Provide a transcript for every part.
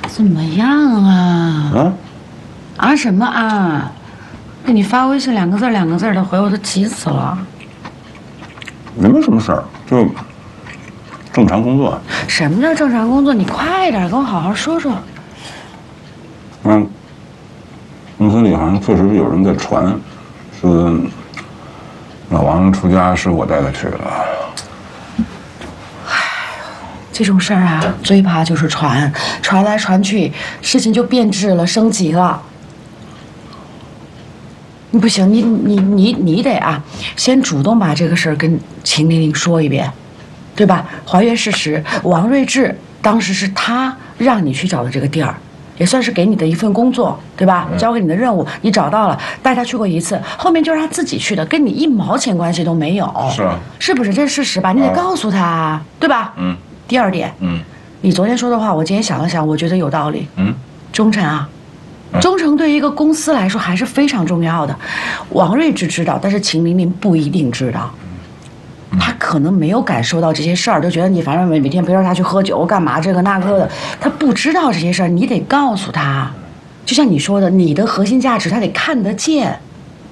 怎么样啊？ 啊？ 啊什么啊？给你发微信两个字的回，我都急死了。 没什么事儿，就正常工作。 什么叫正常工作？你快点跟我好好说说。 公司里好像确实有人在传，说老王出家是我带他去的。 这种事儿啊，最怕就是传来传去，事情就变质了，升级了。你不行，你得啊，先主动把这个事儿跟秦玲玲说一遍，对吧？还原事实，王睿智当时是他让你去找的这个地儿，也算是给你的一份工作，对吧？交给你的任务，你找到了，带他去过一次，后面就是他自己去的，跟你一毛钱关系都没有。 是啊， 是不是？这是事实吧？你得告诉他，对吧？ 嗯。 第二点，你昨天说的话，我今天想了想，我觉得有道理。忠诚啊，忠诚对于一个公司来说还是非常重要的。王睿智知道，但是秦玲玲不一定知道。他可能没有感受到这些事儿，就觉得你反正每天陪着他去喝酒干嘛这个那个的，他不知道这些事儿，你得告诉他。就像你说的，你的核心价值他得看得见。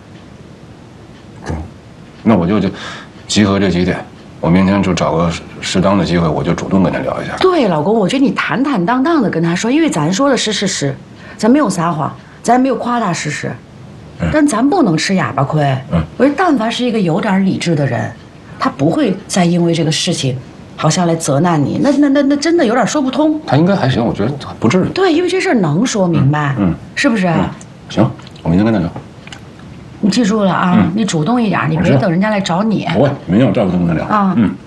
那我就集合这几点。我明天就找个适当的机会，我就主动跟他聊一下。对， 老公，我觉得你坦坦荡荡的跟他说，因为咱说的是事实，咱没有撒谎，咱没有夸大事实，但咱不能吃哑巴亏。我觉得但凡是一个有点理智的人，他不会再因为这个事情，好像来责难你，那真的有点说不通。 他应该还行，我觉得不至于。 对，因为这事儿能说明白，是不是？ 行，我明天跟他聊。 你记住了啊，你主动一点，你别等人家来找你。 不会，明天我照顾他跟他聊。